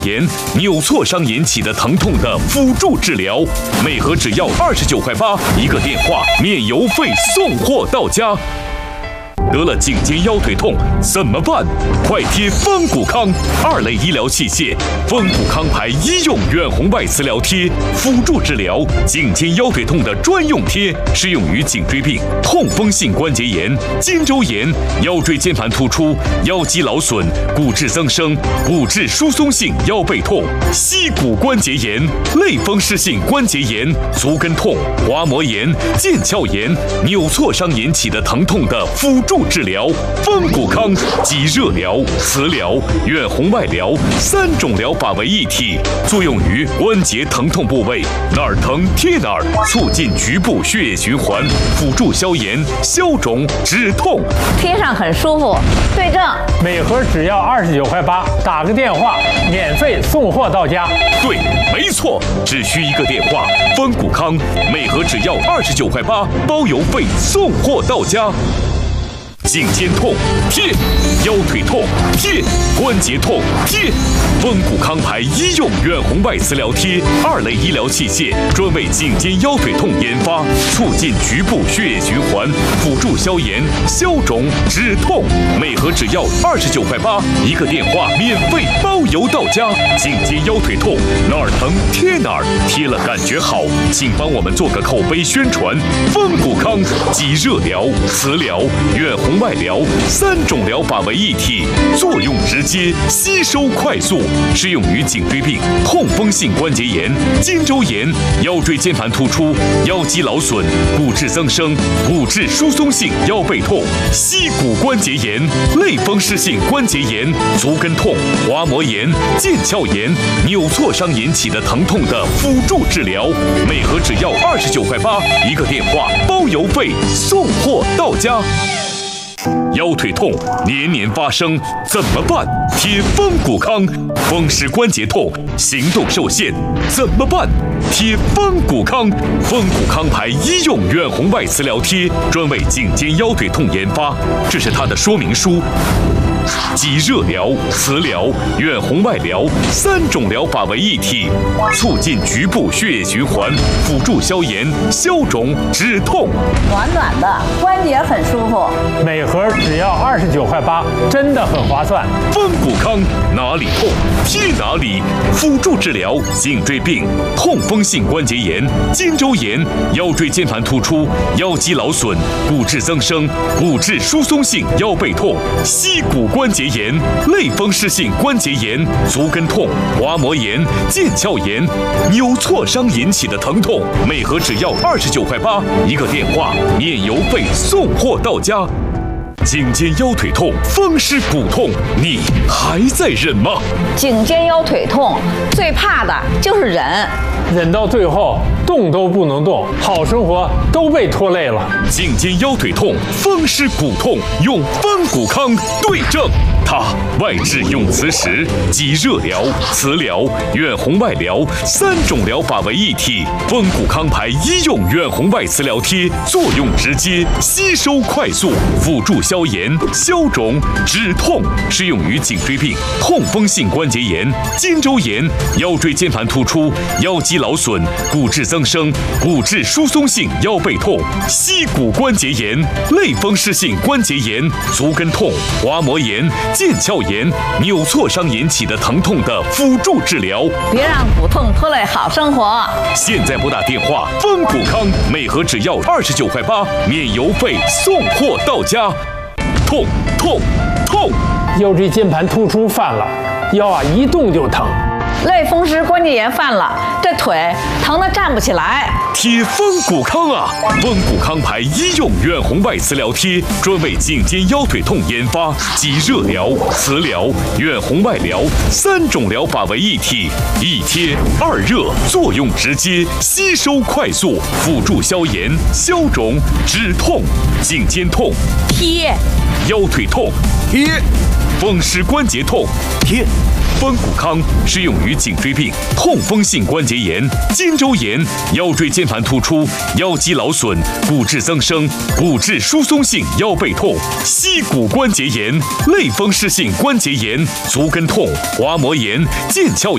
炎、扭挫伤引起的疼痛的辅助治疗，每盒只要29.8块，一个电话免邮费送货到家。得了颈肩腰腿痛怎么办？快贴丰骨康2类医疗器械，丰骨康牌医用远红外磁疗贴，辅助治疗颈肩腰腿痛的专用贴，适用于颈椎病、痛风性关节炎、肩周炎、腰椎间盘突出、腰肌劳损、骨质增生、骨质疏松性腰背痛、膝骨关节炎、类风湿性关节炎、足跟痛、滑膜炎、腱鞘炎、扭挫伤引起的疼痛的辅助治疗，丰骨康集热疗、磁疗、远红外疗3种疗法为一体，作用于关节疼痛部位，哪儿疼贴哪儿，促进局部血液循环，辅助消炎、消肿、止痛。 贴上很舒服。对症， 每盒只要29.8块，打个电话免费送货到家。 对，没错，只需一个电话，丰骨康每盒只要29.8块，包邮费送货到家。颈肩痛贴，腰腿痛贴，关节痛贴，丰骨康牌医用远红外磁疗贴2类医疗器械，专为颈肩腰腿痛研发，促进局部血液循环，辅助消炎、消肿、止痛。每盒只要29.8块，一个电话免费包邮到家。颈肩腰腿痛哪儿疼贴哪儿，贴了感觉好，请帮我们做个口碑宣传。丰骨康集热疗、磁疗、远红外疗3种疗法为一体，作用直接，吸收快速，适用于颈椎病、痛风性关节炎、肩周炎、腰椎间盘突出、腰肌劳损、骨质增生、骨质疏松性腰背痛、膝骨关节炎、类风湿性关节炎、足跟痛、滑膜炎、腱鞘炎、扭挫伤引起的疼痛的辅助治疗，每盒只要29.8块，一个电话包邮费送货到家。腰腿痛年年发生怎么办？贴丰骨康。风湿关节痛行动受限怎么办？贴丰骨康。丰骨康牌医用远红外磁疗贴，专为颈肩腰腿痛研发，这是它的说明书。集热疗、磁疗、远红外疗3种疗法为一体，促进局部血液循环，辅助消炎、消肿、止痛。 暖暖的，关节很舒服。 每盒只要29.8块，真的很划算。 丰骨康哪里痛贴哪里，辅助治疗颈椎病、痛风性关节炎、肩周炎、腰椎间盘突出、腰肌劳损、骨质增生、骨质疏松性腰背痛、膝骨关节炎、类风湿性关节炎、足跟痛、滑膜炎、腱鞘炎、扭挫伤引起的疼痛，每盒只要29.8块，一个电话免邮费送货到家。颈肩腰腿痛、风湿骨痛，你还在忍吗？ 颈肩腰腿痛最怕的就是忍， 忍到最后动都不能动，好生活都被拖累了。 颈肩腰腿痛、风湿骨痛，用丰骨康对症。它外治用磁石，集热疗、磁疗、远红外疗3种疗法为一体。丰骨康牌医用远红外磁疗贴，作用直接，吸收快速，辅助消炎、消肿、止痛，适用于颈椎病、痛风性关节炎、肩周炎、腰椎间盘突出、腰肌劳损、骨质增生、骨质疏松性腰背痛、膝骨关节炎、类风湿性关节炎、足跟痛、滑膜炎、腱鞘炎、扭挫伤引起的疼痛的辅助治疗。 别让骨痛拖累好生活。 现在拨打电话，丰骨康每盒只要29.8块，免邮费送货到家。痛痛痛！ 腰椎间盘突出犯了，腰一动就疼。 类风湿关节炎犯了，这腿疼得站不起来。 贴丰骨康啊！丰骨康牌医用远红外磁疗贴，专为颈肩腰腿痛研发，集热疗、磁疗、远红外疗3种疗法为一体，一贴2热，作用直接，吸收快速，辅助消炎、消肿、止痛。颈肩痛贴， 腰腿痛贴，风湿关节痛贴。丰骨康适用于颈椎病、痛风性关节炎、肩周炎、腰椎间盘突出、腰肌劳损、骨质增生、骨质疏松性腰背痛、膝骨关节炎、类风湿性关节炎、足跟痛、滑膜炎、腱鞘炎。